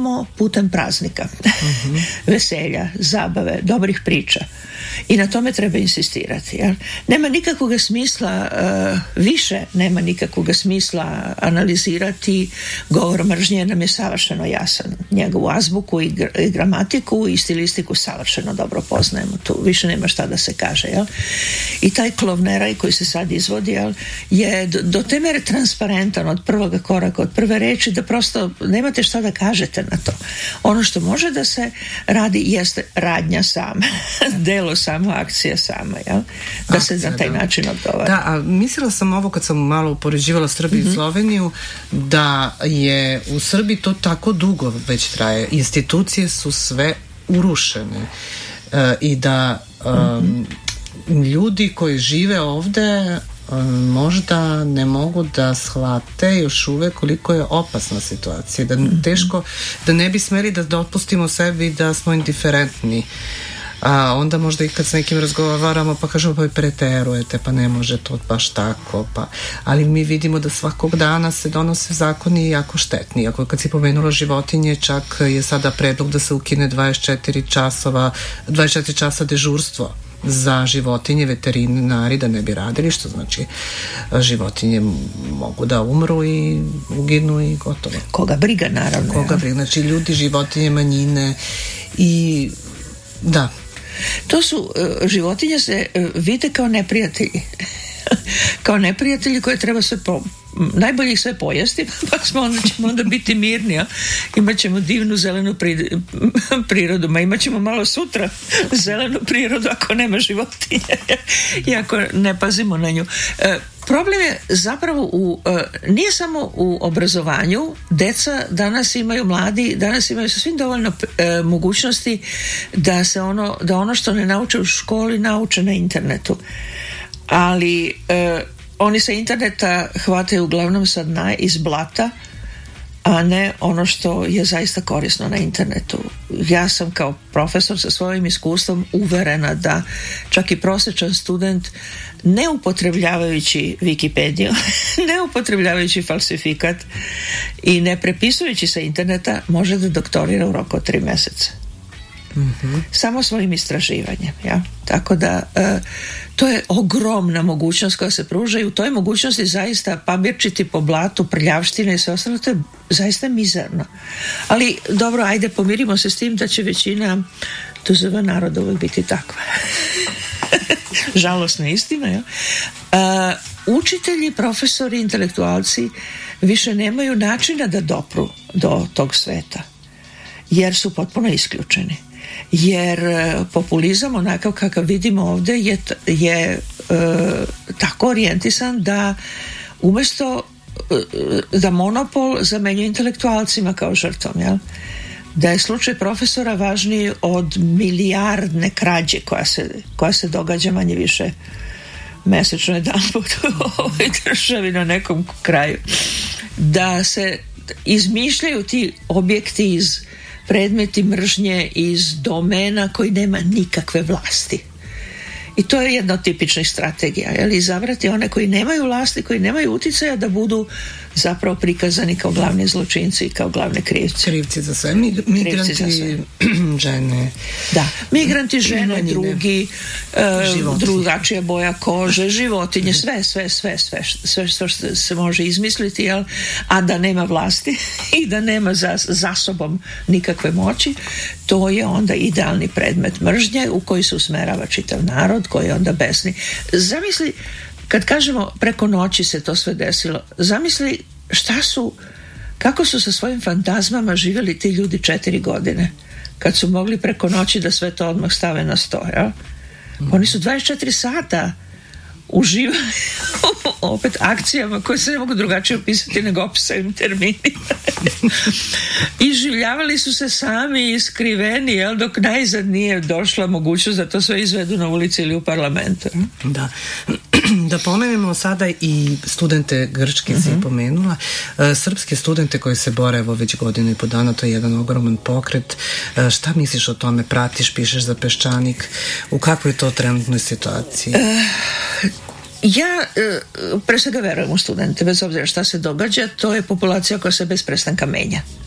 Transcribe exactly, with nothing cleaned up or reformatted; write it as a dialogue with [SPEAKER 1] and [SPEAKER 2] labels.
[SPEAKER 1] samo putem praznika, mm-hmm. veselja, zabave, dobrih priča. I na tome treba insistirati. Jel? Nema nikakvog smisla, uh, više nema nikakvog smisla analizirati govor mržnje, nam je savršeno jasan. Njegovu azbuku i, gr- i gramatiku i stilistiku savršeno dobro poznajemo. Tu više nema šta da se kaže. Jel? I taj klovneraj koji se sad izvodi, jel, je do, do te mere transparentan od prvoga koraka, od prve reči, da prosto nemate šta da kažete na to. Ono što može da se radi jeste radnja sama, delo samo, akcija sama, jel? Da akcija, se na taj da. način odgovara.
[SPEAKER 2] Da, a mislila sam ovo kad sam malo upoređivala Srbiju mm-hmm. i Sloveniju, da je u Srbiji to tako dugo već traje. Institucije su sve urušene e, i da e, mm-hmm. ljudi koji žive ovde možda ne mogu da shvate još uvek koliko je opasna situacija, da mm-hmm. teško, da ne bi smeli da dopustimo sebi da smo indiferentni. A onda možda i kad s nekim razgovaramo pa kažemo pa preterujete, pa ne može to baš tako, pa ali mi vidimo da svakog dana se donose zakoni jako štetni. Ako kad si pomenula životinje, čak je sada predlog da se ukine dvadeset četiri časova dvadeset četiri časa dežurstvo za životinje, veterinari da ne bi radili, što znači životinje mogu da umru i uginu i gotovo.
[SPEAKER 1] Koga briga, naravno.
[SPEAKER 2] Koga briga, znači ljudi, životinje, manjine i da.
[SPEAKER 1] To su, životinje se vide kao neprijatelji. Kao neprijatelji koje treba sve po, najbolje ih sve pojesti, pa smo onda ćemo onda biti mirni, a imat ćemo divnu zelenu pri, prirodu, ma imat ćemo malo sutra zelenu prirodu ako nema životinje i ako ne pazimo na nju. E, problem je zapravo u, e, nije samo u obrazovanju. Deca danas imaju, mladi danas imaju sasvim dovoljno e, mogućnosti da se ono, da ono što ne nauče u školi nauče na internetu. Ali e, oni sa interneta hvataju uglavnom sa dna, iz blata, a ne ono što je zaista korisno na internetu. Ja sam kao profesor sa svojim iskustvom uverena da čak i prosječan student, ne upotrebljavajući Wikipediju, ne upotrebljavajući falsifikat i ne prepisujući sa interneta, može da doktorira u roku od tri meseca. Mm-hmm. Samo svojim istraživanjem, ja? Tako da e, to je ogromna mogućnost koja se pruža i u toj mogućnosti zaista pabirčiti po blatu, prljavštine i sve ostalo, to je zaista mizerno. Ali dobro, ajde, pomirimo se s tim da će većina tuzova naroda uvijek biti takva. Žalosna istina, ja? E, učitelji, profesori, intelektualci više nemaju načina da dopru do tog sveta, jer su potpuno isključeni. Jer populizam onakav kakav vidimo ovdje je, je e, tako orijentisan da umjesto e, da monopol zamenjuje intelektualcima kao žrtvom, jel? Da je slučaj profesora važniji od milijardne krađe koja se, koja se događa manje više mesečno jedan put u ovoj državi na nekom kraju. Da se izmišljaju ti objekti iz predmeti mržnje iz domena koji nema nikakve vlasti. I to je jedna od tipičnih strategija. Jel? Izabrati one koji nemaju vlasti, koji nemaju uticaja da budu zapravo prikazani kao glavni zločinci i kao glavne krivci.
[SPEAKER 2] Krivci za sve. Mig- migranti, za sve. žene.
[SPEAKER 1] Da, migranti, žene, manjine, drugi, uh, drugačija boja kože, životinje, sve, sve, sve, sve, sve što se može izmisliti, jel? A da nema vlasti i da nema za, za sobom nikakve moći, to je onda idealni predmet mržnje u koji se usmerava čitav narod, koji je onda besni. Zamisli, kad kažemo preko noći se to sve desilo, zamisli šta su, kako su sa svojim fantazmama živjeli ti ljudi četiri godine, kad su mogli preko noći da sve to odmah stave na sto, ja? Mm. Oni su dvadeset četiri sata uživali opet akcijama koje se ne mogu drugačije opisati nego opisavim terminima. I življavali su se sami i skriveni, jel, dok najzad nije došla mogućnost da to sve izvedu na ulici ili u parlamentu.
[SPEAKER 2] Da. Da pomenemo sada i studente grčke, uh-huh. si pomenula. Srpske studente koji se bore evo već godinu i po dana, to je jedan ogroman pokret. Šta misliš o tome? Pratiš, pišeš za Peščanik? U kakvoj je to trenutnoj situaciji?
[SPEAKER 1] Uh, ja pre svega verujem u studente, bez obzira šta se događa, to je populacija koja se bez prestanka menja.